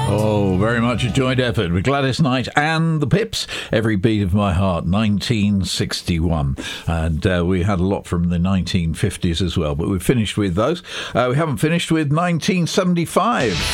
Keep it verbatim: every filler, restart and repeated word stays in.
Oh, very much a joint effort with Gladys Knight and the Pips. Every Beat of My Heart, nineteen sixty-one. And uh, we had a lot from the nineteen fifties as well, but we've finished with those. Uh, we haven't finished with nineteen seventy-five.